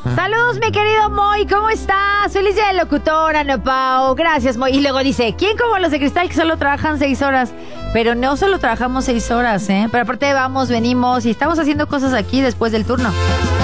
Saludos, mi querido Moy, ¿cómo estás? Feliz día de locutora, no, Pau. Gracias, Moy. Y luego dice, ¿quién como los de Cristal que solo trabajan 6 horas? Pero no solo trabajamos 6 horas, ¿eh? Pero aparte vamos, venimos y estamos haciendo cosas aquí después del turno.